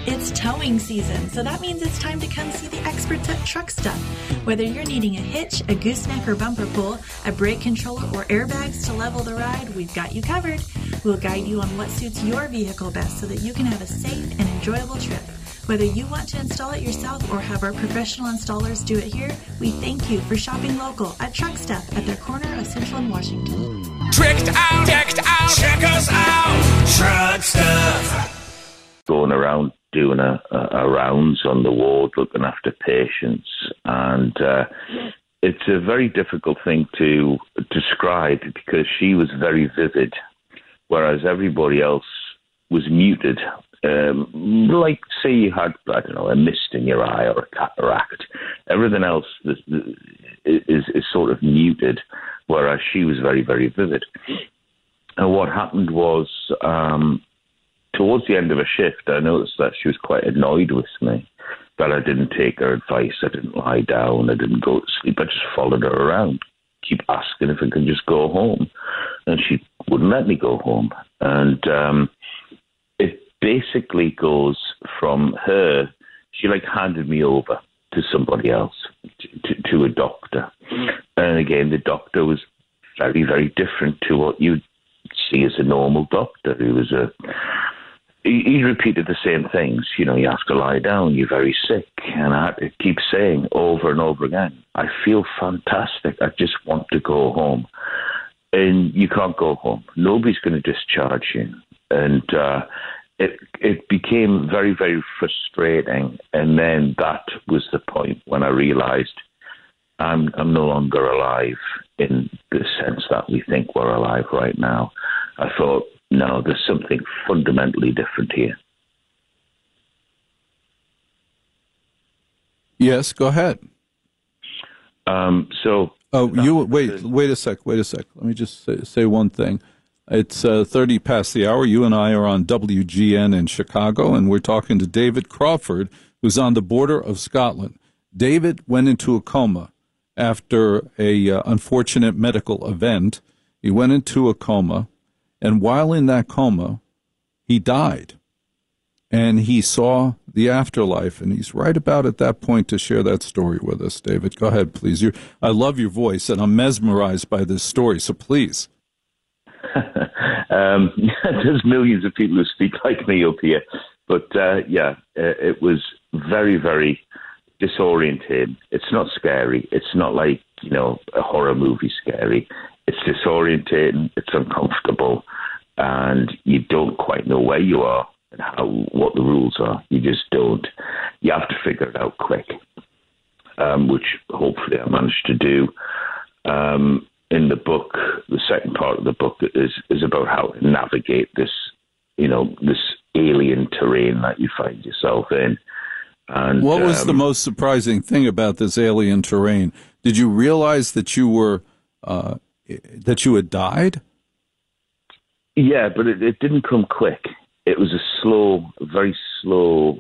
It's towing season, so that means it's time to come see the experts at Truck Stuff. Whether you're needing a hitch, a gooseneck or bumper pull, a brake controller, or airbags to level the ride, we've got you covered. We'll guide you on what suits your vehicle best so that you can have a safe and enjoyable trip. Whether you want to install it yourself or have our professional installers do it here, we thank you for shopping local at Truck Stuff at their corner of Central and Washington. Tricked out, check us out, Truck Stuff. Going around doing a rounds on the ward, looking after patients, and it's a very difficult thing to describe because she was very vivid, whereas everybody else was muted. Like, say you had, I don't know, a mist in your eye or a cataract. Everything else is sort of muted, whereas she was very, very vivid. And what happened was, towards the end of a shift, I noticed that she was quite annoyed with me, that I didn't take her advice, I didn't lie down, I didn't go to sleep, I just followed her around, keep asking if I could just go home. And she wouldn't let me go home. And it basically goes from her, she like handed me over to somebody else, to a doctor. And again, the doctor was very, very different to what you'd see as a normal doctor. He repeated the same things. You know, you have to lie down, you're very sick. And I had to keep saying over and over again, I feel fantastic, I just want to go home. And you can't go home. Nobody's going to discharge you. And it became very, very frustrating. And then that was the point when I realized I'm no longer alive in the sense that we think we're alive right now. I thought, no, there's something fundamentally different here. Yes, go ahead. Wait a sec. Let me just say one thing. It's 30 past the hour. You and I are on WGN in Chicago, and we're talking to David Crawford, who's on the border of Scotland. David went into a coma after a unfortunate medical event. He went into a coma, and while in that coma, he died. And he saw the afterlife, and he's right about at that point to share that story with us. David, go ahead, please. I love your voice, and I'm mesmerized by this story, so please. There's millions of people who speak like me up here. But, it was very, very disorienting. It's not scary. It's not like, a horror movie scary. It's disorientating. It's uncomfortable. And you don't quite know where you are and what the rules are. You just don't. You have to figure it out quick, which hopefully I managed to do. In the book, the second part of the book is about how to navigate this, this alien terrain that you find yourself in. And what was the most surprising thing about this alien terrain? Did you realize that you were that you had died? Yeah, but it didn't come quick. It was a very slow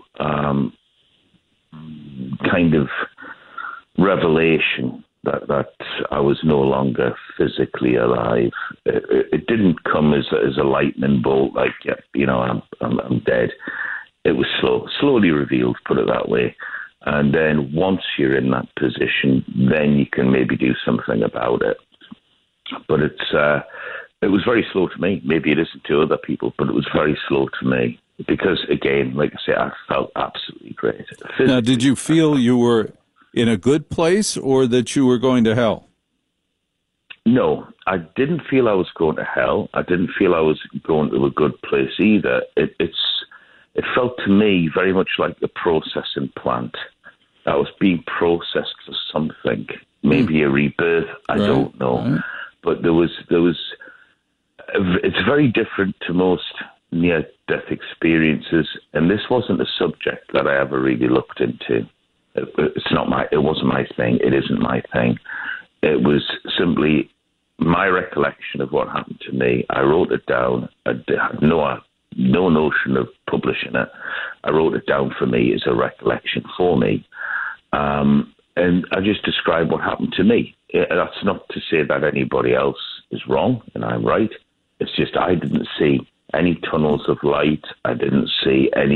kind of revelation that I was no longer physically alive. It didn't come as a lightning bolt, like, I'm dead. It was slowly revealed, put it that way. And then once you're in that position, then you can maybe do something about it. But it was very slow to me. Maybe it isn't to other people, but it was very slow to me. Because, again, like I say, I felt absolutely great. Now, did you feel you were in a good place or that you were going to hell? No, I didn't feel I was going to hell. I didn't feel I was going to a good place either. It felt to me very much like a processing plant that was being processed for something, maybe a rebirth. I don't know, but there was. It's very different to most near-death experiences, and this wasn't a subject that I ever really looked into. It wasn't my thing. It isn't my thing. It was simply my recollection of what happened to me. I wrote it down. I had no notion of publishing it. I wrote it down for me as a recollection for me. And I just described what happened to me. That's not to say that anybody else is wrong and I'm right. It's just I didn't see any tunnels of light. I didn't see any